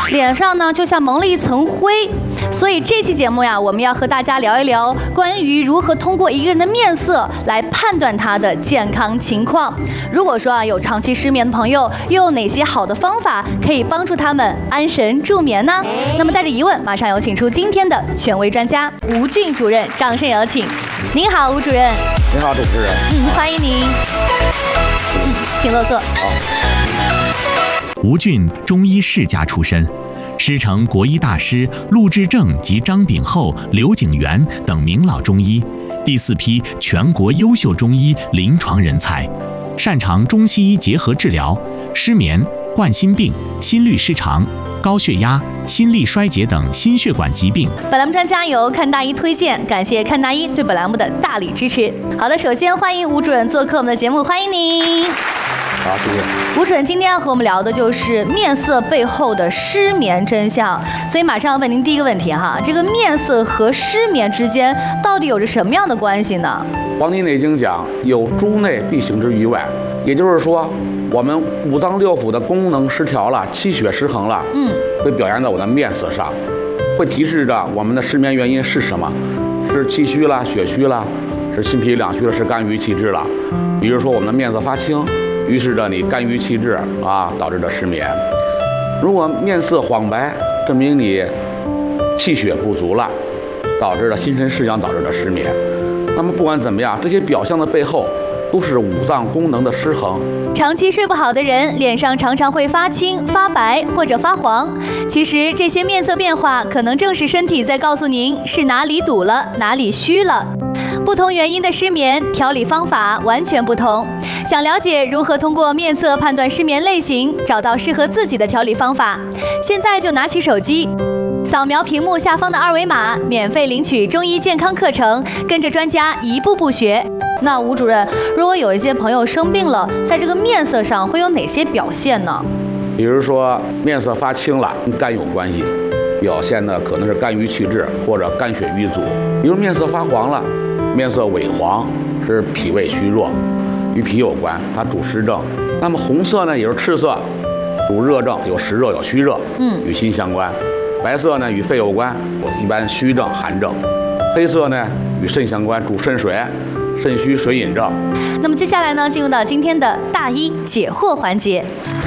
脸上呢就像蒙了一层灰。所以这期节目呀，我们要和大家聊一聊关于如何通过一个人的面色来判断他的健康情况。如果说有长期失眠的朋友，又有哪些好的方法可以帮助他们安神助眠呢？那么带着疑问，马上有请出今天的权威专家吴俊主任，掌声有请。您好，吴主任。 您好，主持人。 欢迎您。请落座。 好。 吴俊，中医世家出身，师承国医大师陆志正及张炳厚、刘景元等名老中医，第4批全国优秀中医临床人才，擅长中西医结合治疗失眠、冠心病、心律失常、高血压、心力衰竭等心血管疾病。 本栏目专家由看大医推荐，感谢看大医对本栏目的大力支持。好的，首先欢迎吴主任做客我们的节目，欢迎您。 好，谢谢。 吴主任今天要和我们聊的就是面色背后的失眠真相，所以马上要问您第一个问题哈，这个面色和失眠之间到底有着什么样的关系呢？ 《黄帝内经》讲有诸内必行之于外，也就是说，我们五脏六腑的功能失调了，气血失衡了，会表现在我的面色上，会提示着我们的失眠原因是什么，是气虚了、血虚了，是心脾两虚了，是肝郁气滞了。比如说我们的面色发青，预示着你肝郁气滞导致的失眠。如果面色黄白，证明你气血不足了，导致了心神失养，导致的失眠。那么不管怎么样，这些表象的背后都是五脏功能的失衡。 长期睡不好的人，脸上常常会发青、发白或者发黄。其实这些面色变化，可能正是身体在告诉您是哪里堵了，哪里虚了。不同原因的失眠，调理方法完全不同。想了解如何通过面色判断失眠类型，找到适合自己的调理方法，现在就拿起手机，扫描屏幕下方的2维码，免费领取中医健康课程，跟着专家一步步学。那吴主任，如果有一些朋友生病了，在这个面色上会有哪些表现呢？ 比如说面色发青了，跟肝有关系，表现的可能是肝郁气滞或者肝血瘀阻。比如面色发黄了，面色萎黄是脾胃虚弱，与脾有关，它主湿症。那么红色呢，也是赤色，主热症，有实热有虚热，与心相关。白色呢与肺有关，一般虚症寒症。黑色呢与肾相关，主肾水，肾虚水饮症。 那么接下来呢，进入到今天的大医解惑环节。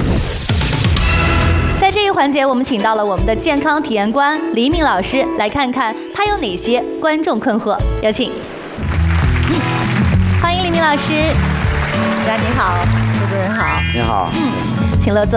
在这一环节，我们请到了我们的健康体验官黎明老师，来看看他有哪些观众困惑。有请。欢迎黎明老师。 大家你好，吴主任好。 你好。 请落座。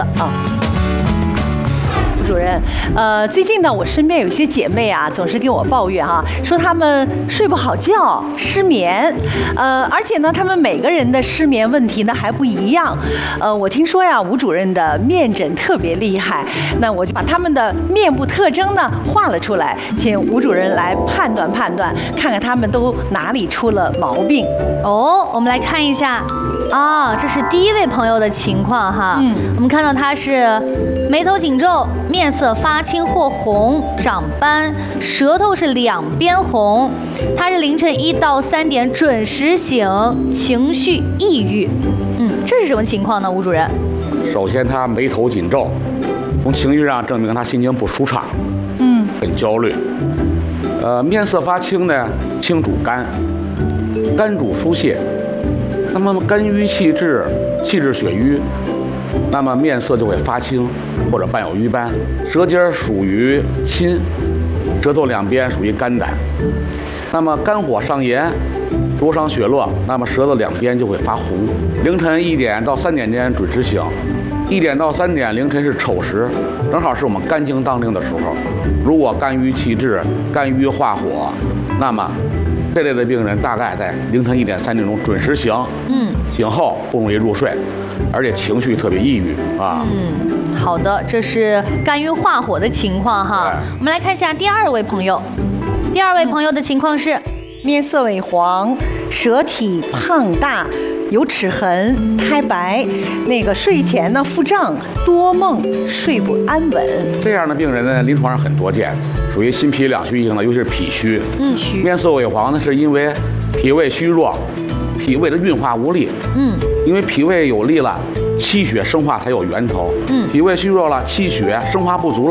主任，最近呢，我身边有一些姐妹啊，总是跟我抱怨说她们睡不好觉，失眠，而且呢，她们每个人的失眠问题呢还不一样。我听说呀，吴主任的面诊特别厉害，那我就把她们的面部特征呢画了出来，请吴主任来判断判断，看看她们都哪里出了毛病。 我们来看一下。这是第一位朋友的情况哈。我们看到他是眉头紧皱，面色发青或红，长斑，舌头是两边红。他是凌晨1到3点准时醒，情绪抑郁。这是什么情况呢，吴主任？ 首先他眉头紧皱，从情绪上证明他心情不舒畅，很焦虑。面色发青呢，青主肝，肝主疏泄。那么肝郁气滞，气滞血瘀，那么面色就会发青或者伴有瘀斑。舌尖属于心，舌头两边属于肝胆。那么肝火上炎，灼伤血络，那么舌头两边就会发红。凌晨1点到3点间准时醒，1点到3点凌晨是丑时，正好是我们肝经当令的时候。如果肝郁气滞、肝郁化火，那么这类的病人大概在凌晨1点3点钟准时醒，醒后不容易入睡，而且情绪特别抑郁好的，这是肝郁化火的情况哈。我们来看一下第2位朋友。第2位朋友的情况是面色萎黄，舌体胖大，有齿痕、苔白，那个睡前呢腹胀、多梦、睡不安稳。 这样的病人呢，临床上很多见，属于心脾两虚型的，尤其是脾虚。 脾虚。 面色萎黄呢，是因为脾胃虚弱，脾胃的运化无力。因为脾胃有力了，气血生化才有源头。脾胃虚弱了，气血生化不足了，